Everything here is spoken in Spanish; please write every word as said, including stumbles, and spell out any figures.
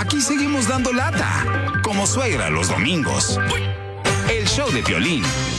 aquí seguimos dando lata, como suegra los domingos. El show de Piolín.